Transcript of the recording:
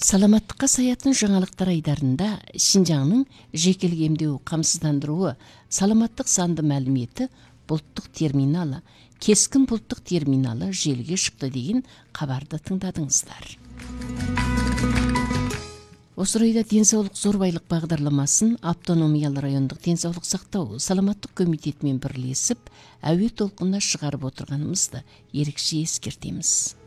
Саламаттыкка саятын жаңалыктар айдарында Шинжаңның жекелик эмдөө камсыздандыруу саламаттык санды маалимети булттук терминалы, кескин булттук терминалы желге шыкты деген кабарды тыңдадыңыздар. Осы орайда денсаулык зор байлык багдарламасын автономиялы райондук денсаулык сактоо саламаттык комитетимен бирлешип әуе толкунуна чыгарып отурганыбызды эрекче эскертебиз.